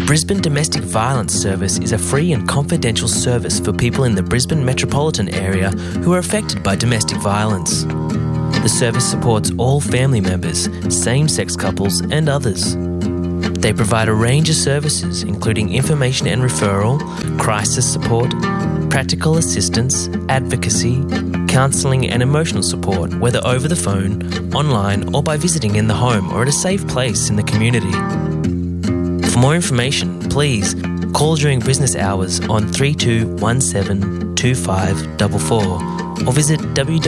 Brisbane Domestic Violence Service is a free and confidential service for people in the Brisbane metropolitan area who are affected by domestic violence. The service supports all family members, same-sex couples and others. They provide a range of services including information and referral, crisis support, practical assistance, advocacy, counselling and emotional support, whether over the phone, online or by visiting in the home or at a safe place in the community. For more information, please call during business hours on 3217 2544 or visit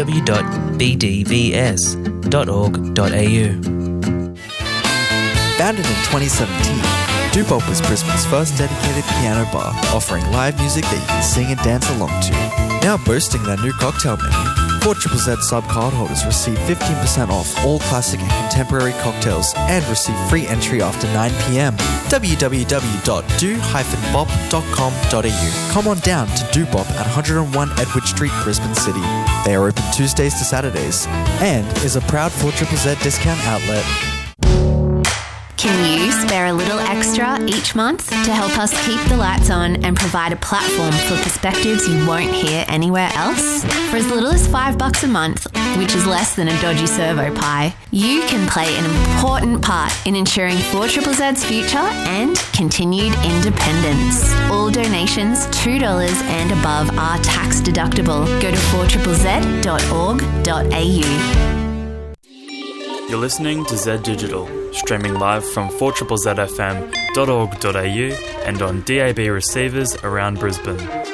www.bdvs.org.au. Founded in 2017, Doo-Bop was Brisbane's first dedicated piano bar, offering live music that you can sing and dance along to. Now boasting their new cocktail menu, 4ZZZ Sub cardholders receive 15% off all classic and contemporary cocktails and receive free entry after 9 p.m. www.do-bop.com.au. Come on down to Doo-Bop at 101 Edward Street, Brisbane City. They are open Tuesdays to Saturdays and is a proud 4ZZZ discount outlet. Can you spare a little extra each month to help us keep the lights on and provide a platform for perspectives you won't hear anywhere else? For as little as $5 a month, which is less than a dodgy servo pie, you can play an important part in ensuring 4ZZZ's future and continued independence. All donations, $2 and above, are tax deductible. Go to 4ZZZ.org.au. You're listening to Z Digital, streaming live from 4ZZZFM.org.au and on DAB receivers around Brisbane.